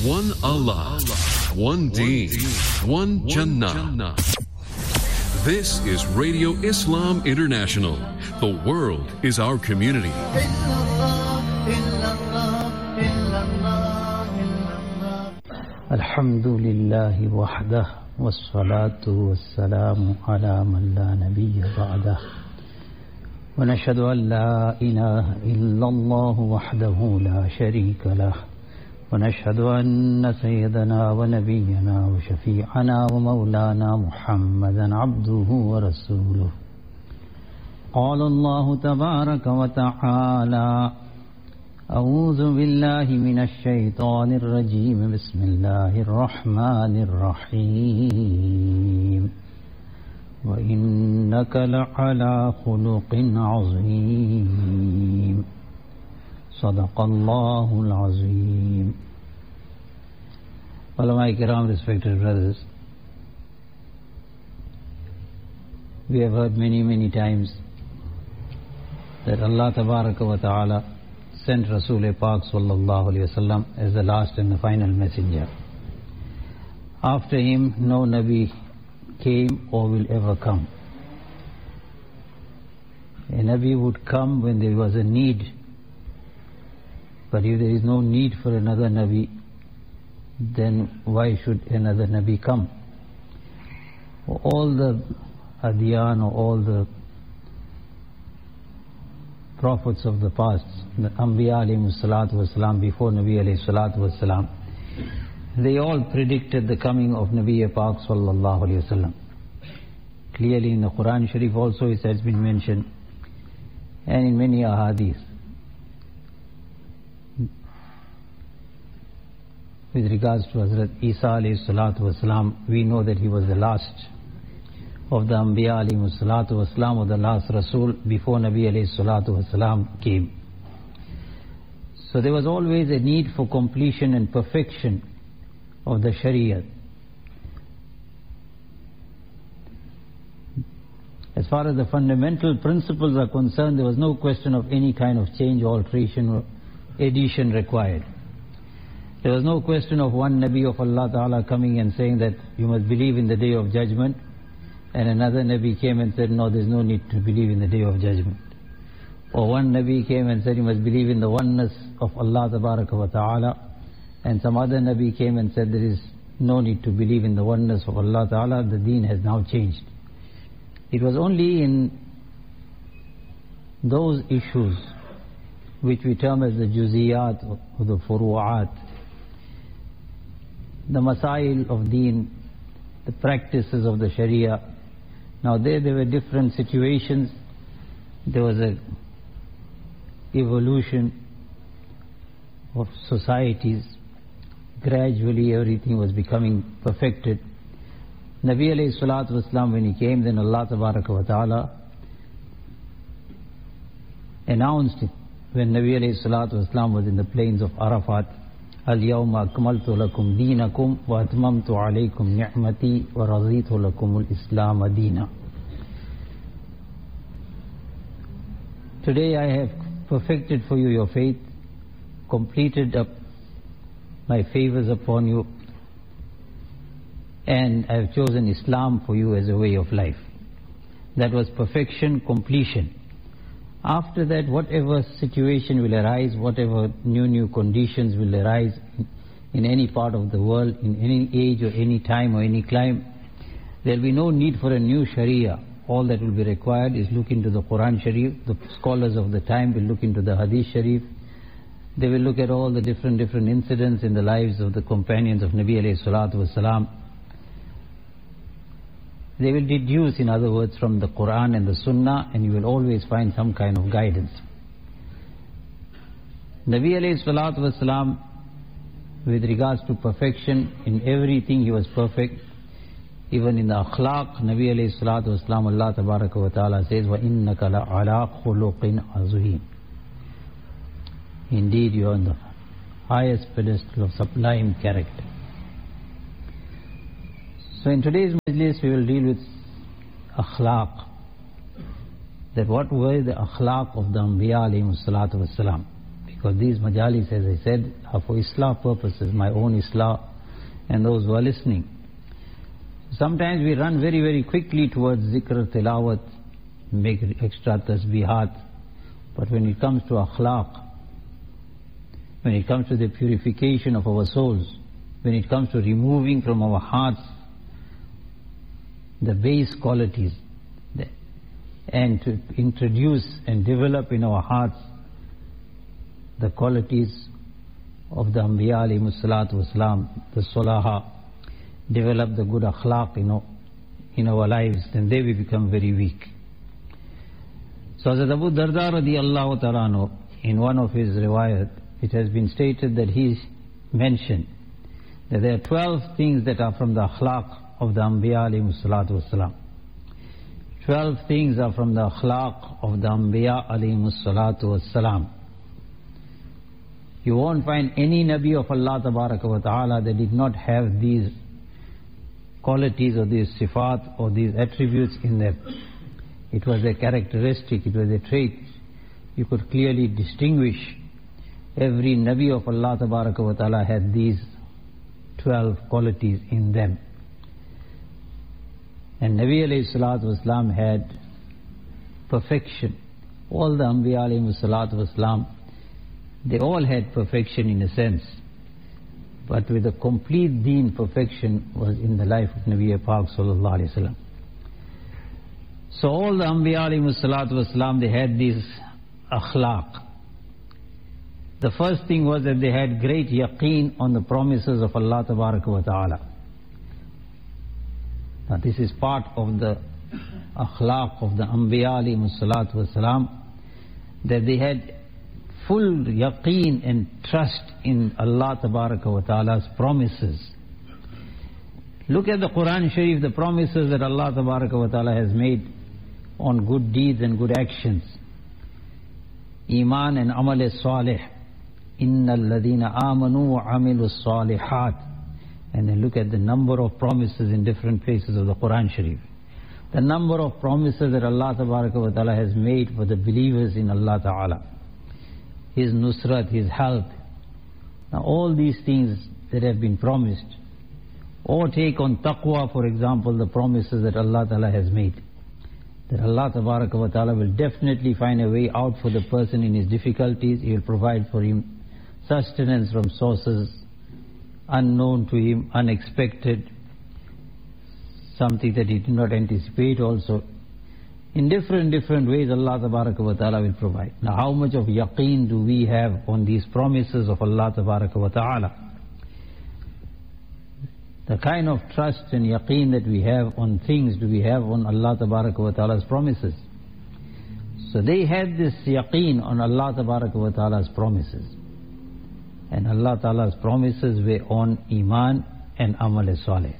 One Allah, one Deen, one Jannah. This is Radio Islam International. The world is our community. Alhamdulillah wahdah, wassalatu wassalamu ala man la nabiyya ba'dah. Wa nashhadu an la ilaha illallah wahdahu la sharika lah. ونشهد أن سيدنا ونبينا وشفيعنا ومولانا محمدا عبده ورسوله. قال الله تبارك وتعالى: أعوذ بالله من الشيطان الرجيم بسم الله الرحمن الرحيم وإنك لعلى خلق عظيم صدق الله العظيم. Ulama Kiram, respected brothers, we have heard many times that Allah Tabaraka wa Ta'ala sent Rasul Pak Sallallahu Alaihi Wasallam as the last and the final messenger. After him, no Nabi came or will ever come. A Nabi would come when there was a need, but if there is no need for another Nabi, then why should another Nabi come? All the Adyan or all the prophets of the past, the Anbiya alayhi salatu wasalam, before Nabi alayhi salatu wasalam, they all predicted the coming of Nabi Pak sallallahu alayhi wasallam. Clearly in the Quran Sharif also it has been mentioned, and in many ahadith. With regards to Hazrat Isa alayhi salatu wasalam, we know that he was the last of the Anbiya alayhi salatu wasalam, or the last Rasul before Nabi alayhi salatu wasalam came. So there was always a need for completion and perfection of the Shariah. As far as the fundamental principles are concerned, there was no question of any kind of change, alteration or addition required. There was no question of one Nabi of Allah Ta'ala coming and saying that you must believe in the Day of Judgment, and another Nabi came and said, no, there's no need to believe in the Day of Judgment. Or one Nabi came and said you must believe in the oneness of Allah Ta'ala, and some other Nabi came and said there is no need to believe in the oneness of Allah Ta'ala, the deen has now changed. It was only in those issues which we term as the juziyat or the furu'at, the masail of deen, the practices of the Sharia. Now there were different situations. There was a evolution of societies. Gradually everything was becoming perfected. Nabi alayhi salatu wasalam, when he came, then Allah Tabaraka wa Ta'ala announced it when Nabi alayhi salatu wasalam was in the plains of Arafat. اليوم أكملت لكم دينكم وأتممت عليكم نعمتي ورضيت لكم الإسلام دينا. Today I have perfected for you your faith, completed up my favors upon you, and I have chosen Islam for you as a way of life. That was perfection, completion. After that, whatever situation will arise, whatever new conditions will arise in any part of the world, in any age or any time or any clime, there will be no need for a new Sharia. All that will be required is look into the Quran Sharif. The scholars of the time will look into the Hadith Sharif. They will look at all the different incidents in the lives of the companions of Nabi alayhi salatu wasalam. They will deduce, in other words, from the Quran and the Sunnah, and you will always find some kind of guidance. Nabi alayhi salatu wasalam, with regards to perfection, in everything he was perfect. Even in the akhlaq, Nabi alayhi salatu wasalam, Allah Tabaraka wa Ta'ala says, وَإِنَّكَ لَعَلَىٰ خُلُقٍ عَظِيمٍ. Indeed, you are on the highest pedestal of sublime character. So in today's majlis we will deal with akhlaq. That what were the akhlaq of the Anbiya alayhi salatu wasalam. Because these majalis, as I said, are for Islah purposes, my own Islah and those who are listening. Sometimes we run very, very quickly towards zikr, tilawat, make extra tasbihat. But when it comes to akhlaq, when it comes to the purification of our souls, when it comes to removing from our hearts the base qualities, and to introduce and develop in our hearts the qualities of the Anbiya alayhimu salatu wasalam, the Salaha, develop the good akhlaq in our lives, then they will become very weak. So Hazrat Abu Darda radiyallahu ta'ala anhu, in one of his riwayat, it has been stated that he mentioned that there are 12 things that are from the akhlaq of the Anbiya alayhimu salatu wasalam. 12 things are from the akhlaq of the Anbiya alayhimu salatu wasalam. You won't find any Nabi of Allah tabaraka wa ta'ala that did not have these qualities or these sifat or these attributes in them. It was a characteristic, it was a trait. You could clearly distinguish every Nabi of Allah tabaraka wa ta'ala had these 12 qualities in them. And Nabi alayhi salatu wasalam had perfection. All the Anbiya alayhi salatu wasalam, they all had perfection in a sense. But with a complete deen, perfection was in the life of Nabi Pak sallallahu alayhi wasallam. So all the Anbiya alayhi salatu wasalam, they had these akhlaq. The first thing was that they had great yaqeen on the promises of Allah tabaraka wa ta'ala. Now this is part of the akhlaq of the Anbiya alayhi salatu wasalam, that they had full yaqeen and trust in Allah tabaraka wa ta'ala's promises. Look at the Quran Sharif, the promises that Allah tabaraka wa ta'ala has made on good deeds and good actions. Iman and amal salih. Innal ladina amanu wa amilu salihat. And then look at the number of promises in different places of the Quran Sharif. The number of promises that Allah tabaraka wa ta'ala has made for the believers in Allah ta'ala. His nusrat, His help. Now all these things that have been promised. Or take on taqwa, for example, the promises that Allah ta'ala has made. That Allah tabaraka wa ta'ala will definitely find a way out for the person in his difficulties. He will provide for him sustenance from sources unknown to him, unexpected, something that he did not anticipate also. In different ways Allah tabaraka wa ta'ala will provide. Now how much of yaqeen do we have on these promises of Allah tabaraka wa ta'ala? The kind of trust and yaqeen that we have on things do we have on Allah tabaraka wa ta'ala's promises? So they had this yaqeen on Allah tabaraka wa ta'ala's promises. And Allah ta'ala's promises were on iman and amal salih.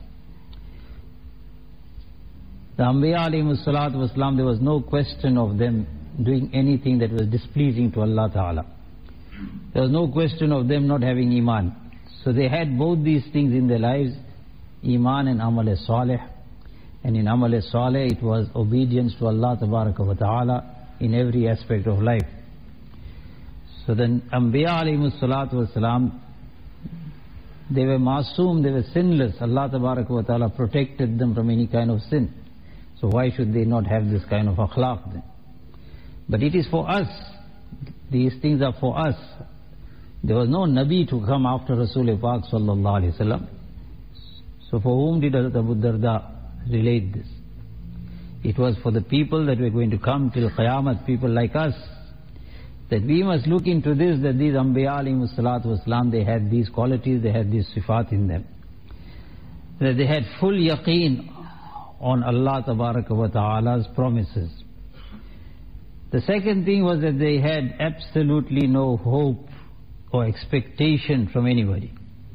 The Anbiya alayhimu salatu wasalam, there was no question of them doing anything that was displeasing to Allah ta'ala. There was no question of them not having iman. So they had both these things in their lives, iman and amal salih. And in amal salih it was obedience to Allah tabaraka wa ta'ala in every aspect of life. So then Anbiya alayhimu salatu wasalam, they were masoom, they were sinless. Allah tabaraka wa ta'ala protected them from any kind of sin. So why should they not have this kind of akhlaq then? But it is for us. These things are for us. There was no Nabi to come after Rasul Pak sallallahu alayhi wasallam. So for whom did Hazrat Abu Darda relate this? It was for the people that were going to come till Qiyamah, people like us. That we must look into this, that these Anbiya alayhimu salatu wasalam, they had these qualities, they had these sifat in them. That they had full yaqeen on Allah tabaraka wa ta'ala's promises. The second thing was that they had absolutely no hope or expectation from anybody.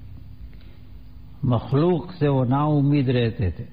Makhlooq se wo na umeed rehte the.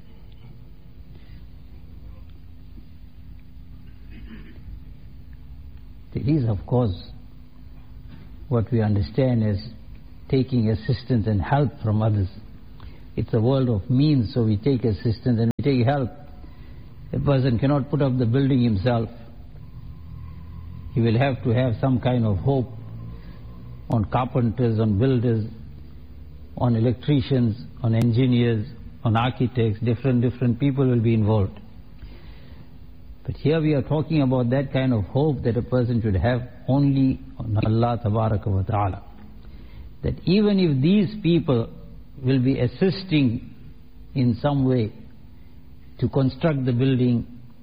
It is, of course, what we understand as taking assistance and help from others. It's a world of means, so we take assistance and we take help. A person cannot put up the building himself. He will have to have some kind of hope. on carpenters, on builders, on electricians, on engineers, on architects. Different people will be involved. But here we are talking about that kind of hope that a person should have only on Allah Tabaraka wa Ta'ala. That even if these people will be assisting in some way to construct the building,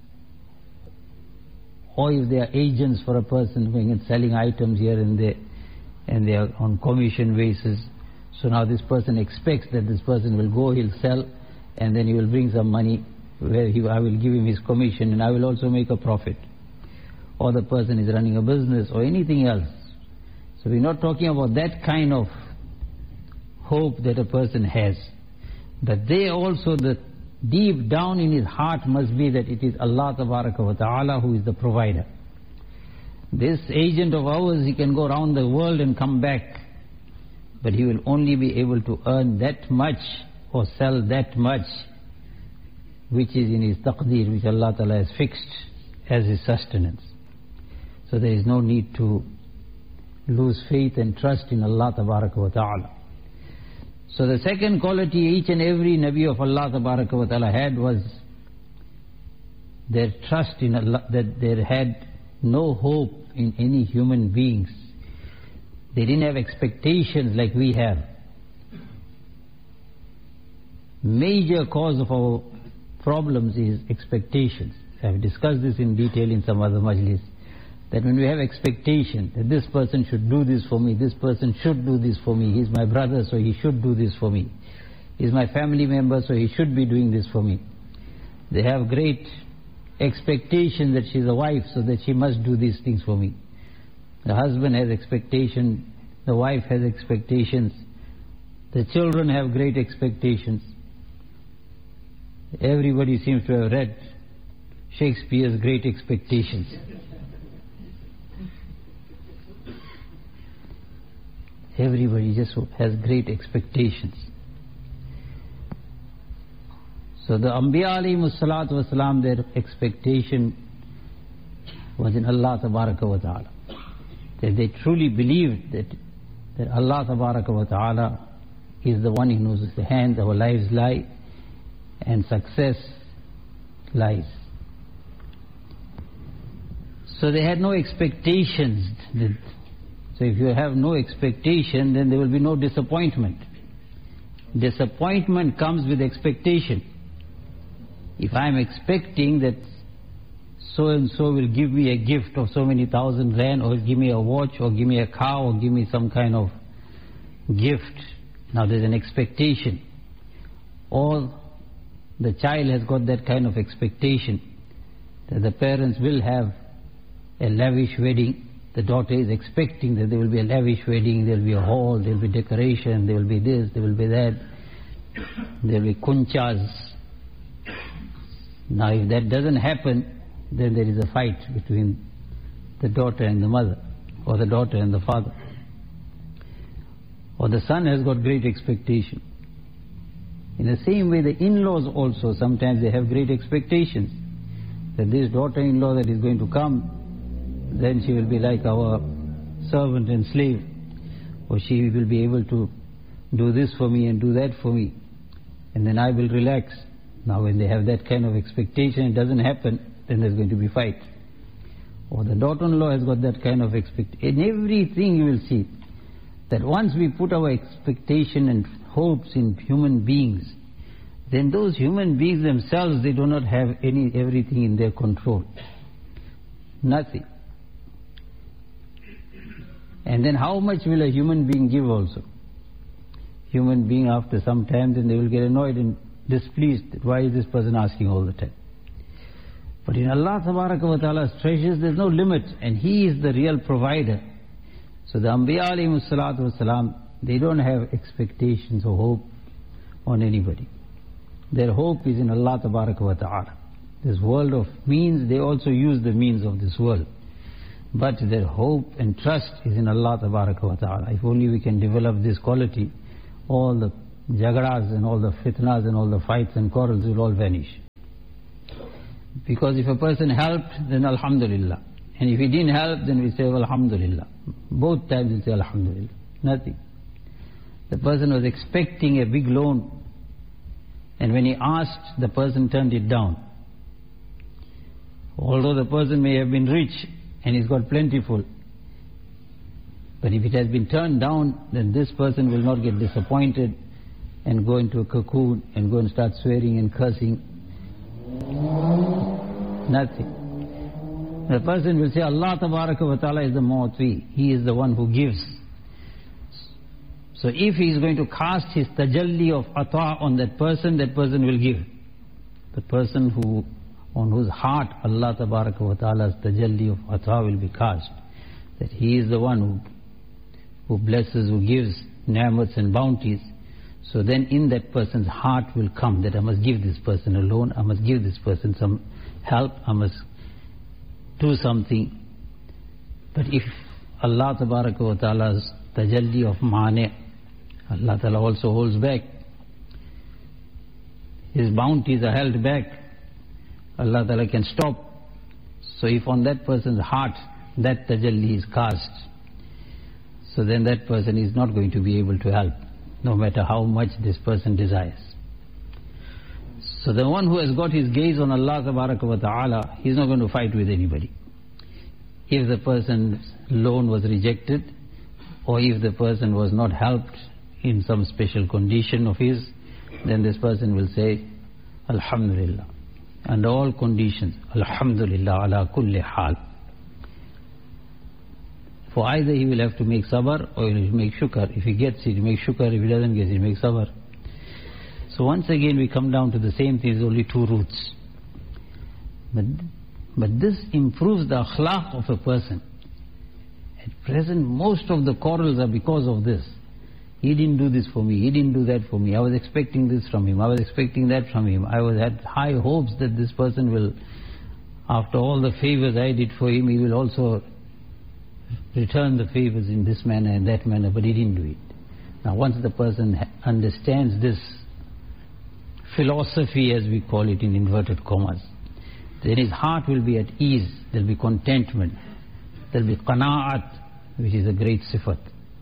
or if they are agents for a person going and selling items here and there, and they are on commission basis, so now this person expects that this person will go, he'll sell, and then he will bring some money where I will give him his commission and I will also make a profit. Or the person is running a business or anything else. So we're not talking about that kind of hope that a person has. But they also, the deep down in his heart must be that it is Allah Tabaraka wa Ta'ala who is the provider. This agent of ours, he can go around the world and come back, but he will only be able to earn that much or sell that much which is in his taqdeer, which Allah Ta'ala has fixed as his sustenance. So there is no need to lose faith and trust in Allah Tabaraka wa Ta'ala. So the second quality each and every Nabi of Allah Tabaraka wa Ta'ala had was their trust in Allah, that they had no hope in any human beings. They didn't have expectations like we have. Major cause of our problems is expectations. I have discussed this in detail in some other majlis. That when we have expectation that this person should do this for me, this person should do this for me, he's my brother so he should do this for me, he's my family member so he should be doing this for me. They have great expectation that she's a wife so that she must do these things for me. The husband has expectation, the wife has expectations, the children have great expectations. Everybody seems to have read Shakespeare's Great Expectations. Everybody just has great expectations. So the Anbiya alayhimus salatu wasalam, their expectation was in Allah Tabaraka wa Ta'ala. That they truly believed that Allah Tabaraka wa Ta'ala is the one in whose hands our lives lie and success lies. So they had no expectations. So if you have no expectation, then there will be no disappointment. Disappointment comes with expectation. If I am expecting that so and so will give me a gift of so many thousand rand, or give me a watch, or give me a car, or give me some kind of gift, now there's an expectation. Or the child has got that kind of expectation that the parents will have a lavish wedding. The daughter is expecting that there will be a lavish wedding, there will be a hall, there will be decoration, there will be this, there will be that, there will be kunchas. Now if that doesn't happen, then there is a fight between the daughter and the mother, or the daughter and the father. Or the son has got great expectation. In the same way, the in-laws also, sometimes they have great expectations that this daughter-in-law that is going to come, then she will be like our servant and slave, or she will be able to do this for me and do that for me, and then I will relax. Now when they have that kind of expectation, it doesn't happen, then there's going to be fight. Or the daughter-in-law has got that kind of expectation. In everything you will see that once we put our expectation and hopes in human beings, then those human beings themselves, they do not have everything in their control. Nothing. And then how much will a human being give also? Human being, after some time, then they will get annoyed and displeased. Why is this person asking all the time? But in Allah Tabaraka wa Ta'ala's treasures, there's no limit, and He is the real provider. So the Anbiya alayhimus salatu wasalam, they don't have expectations or hope on anybody. Their hope is in Allah Tabaraka wa Ta'ala. This world of means, they also use the means of this world. But their hope and trust is in Allah Tabaraka wa Ta'ala. If only we can develop this quality, all the jagaras and all the fitnas and all the fights and quarrels will all vanish. Because if a person helped, then alhamdulillah. And if he didn't help, then we say, well, alhamdulillah. Both times he'll say Alhamdulillah. Nothing. The person was expecting a big loan, and when he asked, the person turned it down. Although the person may have been rich and he's got plentiful, but if it has been turned down, then this person will not get disappointed and go into a cocoon and go and start swearing and cursing. Nothing. The person will say, Allah Tabaraka wa Ta'ala is the Mu'ti. He is the one who gives. So if he is going to cast his tajalli of ata on that person will give. The person on whose heart Allah Tabaraka wa Ta'ala's tajalli of ata will be cast. That he is the one who blesses, who gives ni'mats and bounties. So then in that person's heart will come that I must give this person a loan, I must give this person some help, I must do something. But if Allah Tabaraka wa Ta'ala's tajalli of mane, Allah Ta'ala also holds back. His bounties are held back. Allah Ta'ala can stop. So if on that person's heart that tajalli is cast, so then that person is not going to be able to help, no matter how much this person desires. So the one who has got his gaze on Allah Tabaraka wa Ta'ala, he's not going to fight with anybody. If the person's loan was rejected, or if the person was not helped in some special condition of his, then this person will say, Alhamdulillah. Under all conditions, Alhamdulillah ala kulli hal. For either he will have to make sabr or he will make shukr. If he gets it, he makes shukr. If he doesn't get it, he makes sabr. So once again we come down to the same thing, there's only two routes. But this improves the akhlaq of a person. At present, most of the quarrels are because of this. He didn't do this for me, he didn't do that for me, I was expecting this from him, I was expecting that from him, I had high hopes that this person will, after all the favors I did for him, he will also return the favors in this manner and that manner, but he didn't do it. Now once the person understands this philosophy, as we call it in inverted commas, then his heart will be at ease, there will be contentment, there will be qana'at, which is a great sifat.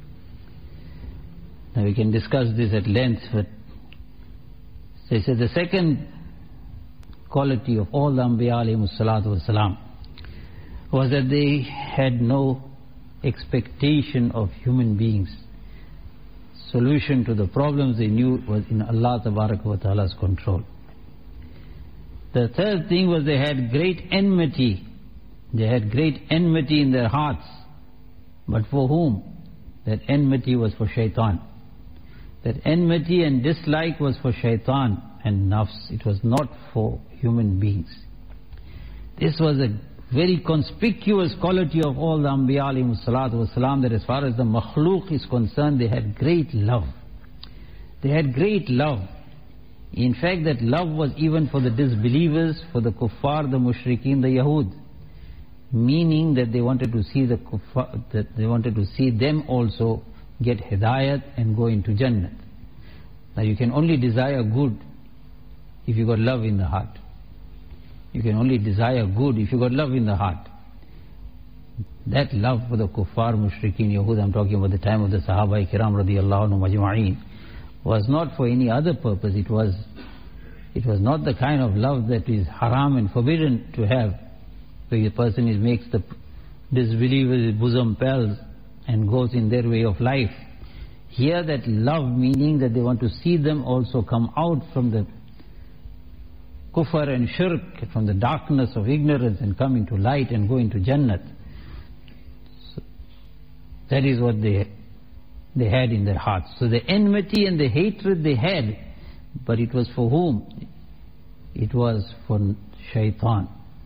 Now we can discuss this at length, but so he said the second quality of all the Anbiya alayhimus salatu wasalam was that they had no expectation of human beings. Solution to the problems they knew was in Allah Tabaraka wa Ta'ala's control. The third thing was they had great enmity. They had great enmity in their hearts. But for whom? That enmity was for shaitan. That enmity and dislike was for shaitan and nafs. It was not for human beings. This was a very conspicuous quality of all the Anbiya alayhimus salatu wasalam, that as far as the makhluk is concerned, they had great love. They had great love. In fact, that love was even for the disbelievers, for the kuffar, the mushrikeen, the Yahud. Meaning that they wanted to see the kuffar, that they wanted to see them also get hidayat and go into Jannah. Now you can only desire good if you got love in the heart. You can only desire good if you got love in the heart. That love for the kuffar, mushrikeen, Yahud, I'm talking about the time of the Sahaba Kiram radiyallahu anhum ajma'een, was not for any other purpose. It was not the kind of love that is haram and forbidden to have, where the person makes the disbelievers' bosom pals and goes in their way of life. Here that love, meaning that they want to see them also come out from the kufr and shirk, from the darkness of ignorance, and come into light and go into Jannat. So that is what they had in their hearts. So the enmity and the hatred they had, but it was for whom? It was for shaitan.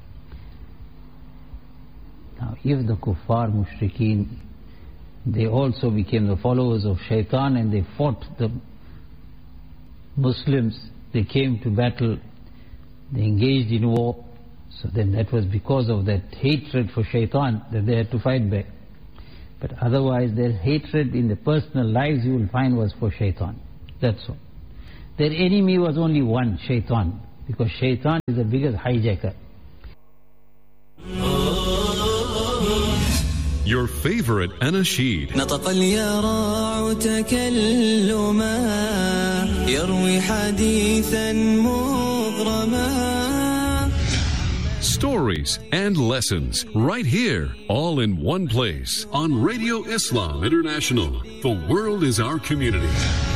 Now if the kuffar, mushrikeen, they also became the followers of shaitan and they fought the Muslims, they came to battle, they engaged in war, so then that was because of that hatred for shaitan that they had to fight back. But otherwise their hatred in the personal lives, you will find, was for shaitan. That's all. Their enemy was only one, shaitan, because shaitan is the biggest hijacker. your favorite anashid. نطق اليراع تكلما يروي حديثا مغرما. Stories and lessons right here, all in one place on Radio Islam International. The world is our community.